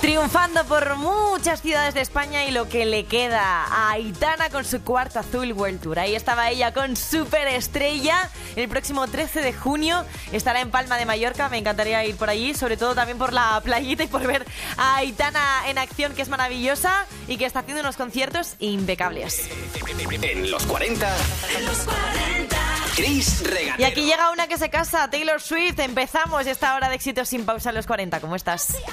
Triunfando por muchas ciudades de España y lo que le queda a Aitana con su cuarto Azul World Tour. Ahí estaba ella con Superestrella. El próximo 13 de junio estará en Palma de Mallorca. Me encantaría ir por allí, sobre todo también por la playita y por ver a Aitana en acción, que es maravillosa y que está haciendo unos conciertos impecables. En los 40. Chris Regalero. Y aquí llega una que se casa, Taylor Swift. Empezamos esta hora de éxitos sin pausa en los 40. ¿Cómo estás?